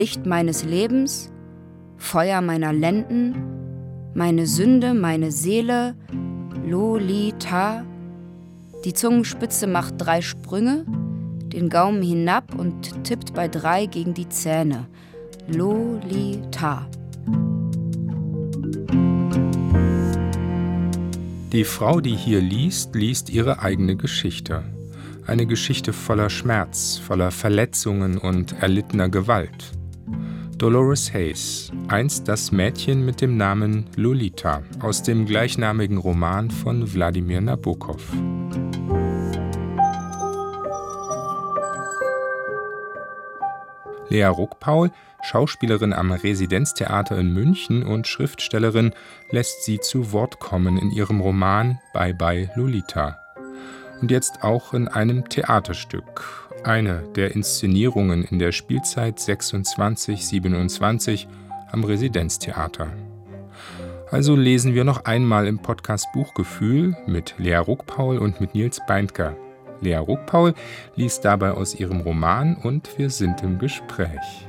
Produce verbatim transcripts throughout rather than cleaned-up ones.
Licht meines Lebens, Feuer meiner Lenden, meine Sünde, meine Seele, Lolita. Die Zungenspitze macht drei Sprünge, den Gaumen hinab und tippt bei drei gegen die Zähne. Lolita. Die Frau, die hier liest, liest ihre eigene Geschichte. Eine Geschichte voller Schmerz, voller Verletzungen und erlittener Gewalt. Dolores Haze, einst das Mädchen mit dem Namen Lolita, aus dem gleichnamigen Roman von Wladimir Nabokov. Lea Ruckpaul, Schauspielerin am Residenztheater in München und Schriftstellerin, lässt sie zu Wort kommen in ihrem Roman Bye Bye Lolita. Und jetzt auch in einem Theaterstück, eine der Inszenierungen in der Spielzeit sechsundzwanzig siebenundzwanzig am Residenztheater. Also lesen wir noch einmal im Podcast Buchgefühl mit Lea Ruckpaul und mit Nils Beindker. Lea Ruckpaul liest dabei aus ihrem Roman und wir sind im Gespräch.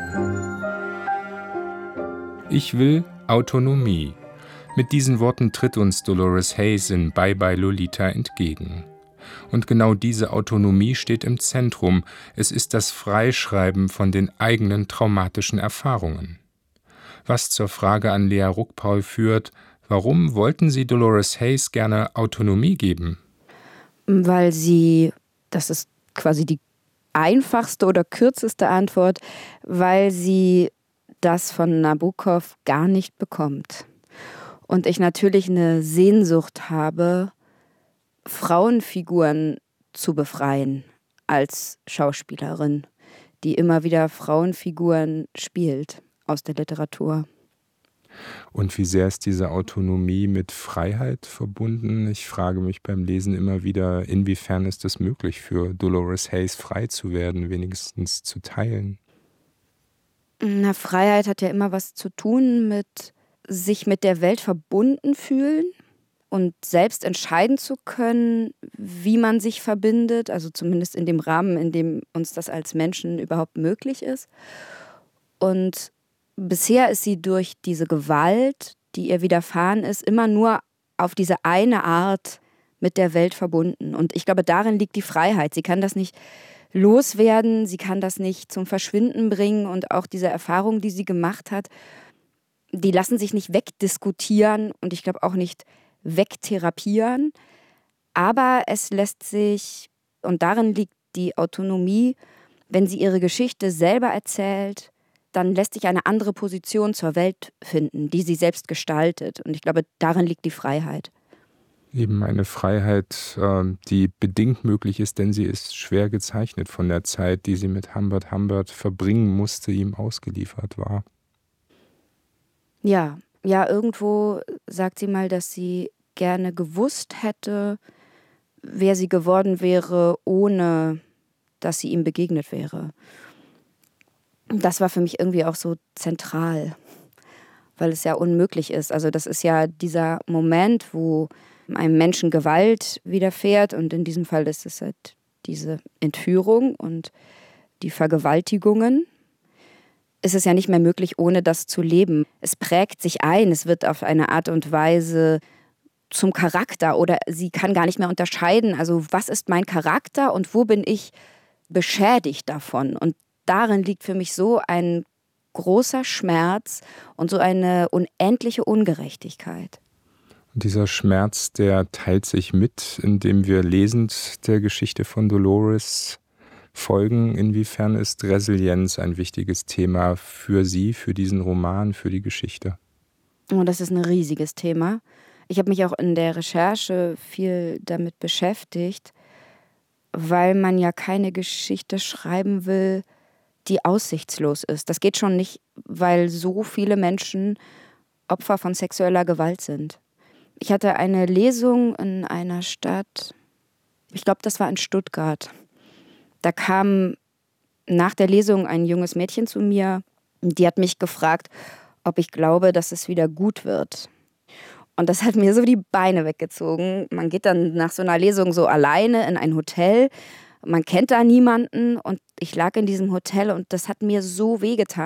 Ich will Autonomie. Mit diesen Worten tritt uns Dolores Haze in Bye Bye Lolita entgegen. Und genau diese Autonomie steht im Zentrum. Es ist das Freischreiben von den eigenen traumatischen Erfahrungen. Was zur Frage an Lea Ruckpaul führt, warum wollten Sie Dolores Haze gerne Autonomie geben? Weil sie, das ist quasi die einfachste oder kürzeste Antwort, weil sie das von Nabokov gar nicht bekommt. Und ich natürlich eine Sehnsucht habe, Frauenfiguren zu befreien als Schauspielerin, die immer wieder Frauenfiguren spielt aus der Literatur. Und wie sehr ist diese Autonomie mit Freiheit verbunden? Ich frage mich beim Lesen immer wieder, inwiefern ist es möglich für Dolores Haze frei zu werden, wenigstens zu teilen? Na, Freiheit hat ja immer was zu tun mit sich mit der Welt verbunden fühlen und selbst entscheiden zu können, wie man sich verbindet, also zumindest in dem Rahmen, in dem uns das als Menschen überhaupt möglich ist. Und bisher ist sie durch diese Gewalt, die ihr widerfahren ist, immer nur auf diese eine Art mit der Welt verbunden. Und ich glaube, darin liegt die Freiheit. Sie kann das nicht loswerden, sie kann das nicht zum Verschwinden bringen. Und auch diese Erfahrungen, die sie gemacht hat, die lassen sich nicht wegdiskutieren und ich glaube auch nicht wegtherapieren. Aber es lässt sich, und darin liegt die Autonomie, wenn sie ihre Geschichte selber erzählt, dann lässt sich eine andere Position zur Welt finden, die sie selbst gestaltet. Und ich glaube, darin liegt die Freiheit. Eben eine Freiheit, die bedingt möglich ist, denn sie ist schwer gezeichnet von der Zeit, die sie mit Humbert Humbert verbringen musste, ihm ausgeliefert war. Ja, ja, irgendwo sagt sie mal, dass sie gerne gewusst hätte, wer sie geworden wäre, ohne dass sie ihm begegnet wäre. Das war für mich irgendwie auch so zentral, weil es ja unmöglich ist. Also das ist ja dieser Moment, wo einem Menschen Gewalt widerfährt und in diesem Fall ist es halt diese Entführung und die Vergewaltigungen. Es ist ja nicht mehr möglich, ohne das zu leben. Es prägt sich ein, es wird auf eine Art und Weise zum Charakter oder sie kann gar nicht mehr unterscheiden, also was ist mein Charakter und wo bin ich beschädigt davon. Und darin liegt für mich so ein großer Schmerz und so eine unendliche Ungerechtigkeit. Und dieser Schmerz, der teilt sich mit, indem wir lesend der Geschichte von Dolores folgen. Inwiefern ist Resilienz ein wichtiges Thema für Sie, für diesen Roman, für die Geschichte? Oh, das ist ein riesiges Thema. Ich habe mich auch in der Recherche viel damit beschäftigt, weil man ja keine Geschichte schreiben will, die aussichtslos ist. Das geht schon nicht, weil so viele Menschen Opfer von sexueller Gewalt sind. Ich hatte eine Lesung in einer Stadt, ich glaube, das war in Stuttgart. Da kam nach der Lesung ein junges Mädchen zu mir, die hat mich gefragt, ob ich glaube, dass es wieder gut wird. Und das hat mir so die Beine weggezogen. Man geht dann nach so einer Lesung so alleine in ein Hotel. Man kennt da niemanden und ich lag in diesem Hotel und das hat mir so wehgetan.